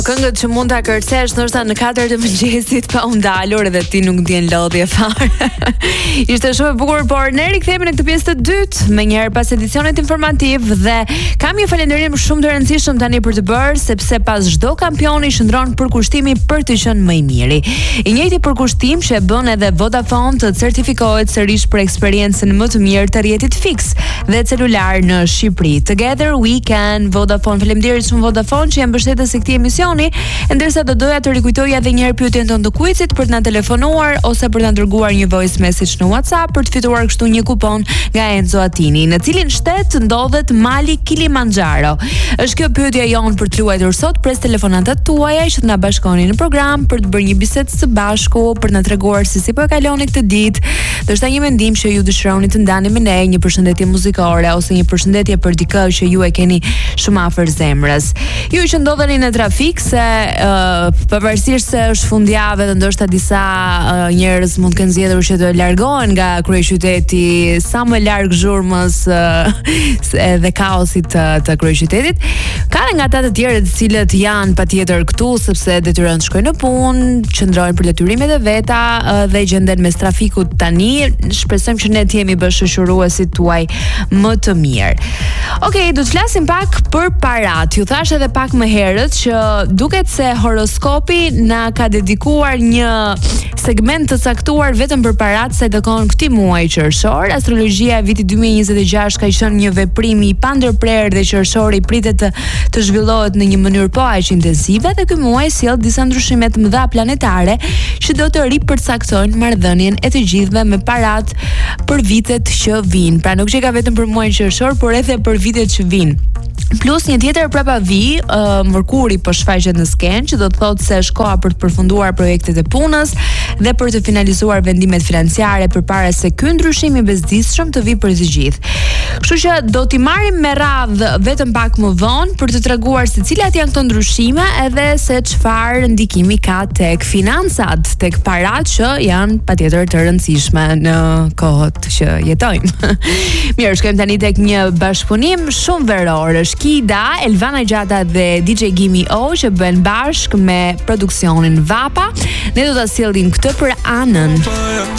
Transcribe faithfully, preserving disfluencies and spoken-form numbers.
Këngët që mund ta kërcesh ndoshta në katër të mëngjesit pa u ndalur edhe ti nuk ndjen lodhje fare. Ishte shumë e bukur, por ne rikthehemi në këtë pjesë të dytë më njëherë pas edicionit informativ dhe kam një falënderim shumë të rëndësishëm tani për të bërë, sepse pas çdo kampioni shndron përkushtimi për të qenë më i miri. I njëjti përkushtim që e bën edhe Vodafone të certifikohet sërish për eksperiencën më të mirë të rrjetit fiks dhe celular në Shqipëri. Together we can. Vodafone. Faleminderit shumë Vodafone që janë mbështetës së këtij emisioni. Ndërsa do doja të rikujtoja edhe një herë pyetjen tonë të quizit për të na telefonuar ose për të na dërguar një voice message në WhatsApp për të fituar kështu një kupon nga Enzo Attini. Në cilin shtet ndodhet Mali Kilimanjaro? Është kjo pyetja jonë për të luajtur sot. Pres telefonatët tuaja që të na bashkoni në program për të bërë një bisedë së bashku, për të na treguar se si po e kaloni këtë ditë. Do të një mendim që ju dëshironi të ndani me ne, një përshëndetje muzikore ose një përshëndetje për dikë që ju e keni shumë afër zemrës. Ju që ndodheni në trafik, se uh, pavarësisht se është fundjavë dhe ndoshta disa uh, njerëz mund të kenë zgjedhur që të largohen nga kryeqyteti sa më larg zhurmës uh, dhe kaosit të, të kryeqytetit, ka dhe nga ata të tjerë të cilët janë patjetër këtu sepse detyrohen të shkojnë në punë, qëndrojnë për detyrimet e veta uh, dhe gjenden mes trafikut tani. Shpresojmë që ne të jemi bashkëshoruesit tuaj më të mirë. Okej, okay, do të flasim pak për parat. Ju thash edhe pak më herët që duket se horoskopi na ka dedikuar një segment të caktuar vetëm për parat sa i takon këtij muaji qershor. Astrologjia e vitit dy mijë e njëzet e gjashtë ka qenë një veprim i pandërprer dhe qershori pritet të, të zhvillohet në një mënyrë po aq intensive dhe ky muaj sjell disa ndryshime të mëdha planetare që do të ripërcaktojnë marrëdhënien e të gjithëve me parat për vitet që vijnë. Pra nuk që ka vetëm për muajin qershor, por edhe për vitet që vijnë. Plus një tjetër prapa vi, uh, Mërkuri po shfaqet në skenë, që do të thotë se është koha për të përfunduar projektet e punës dhe për të finalizuar vendimet financiare përpara se ky ndryshim i bezdisshëm të vijë për të gjithë. Kështu që do t'i marrim me radhë vetëm pak më vonë për të treguar se cilat janë këto ndryshime edhe se çfarë ndikimi ka tek financat, tek parat që janë patjetër të rëndësishme në kohët që jetojmë. Mirë, shkojmë tani tek një bashkëpunim shumë veror. Kida, Elvana Gjata dhe D J Gimi O që bën bashk me produksionin Vapa. Ne do ta sjellim këtë për Anën.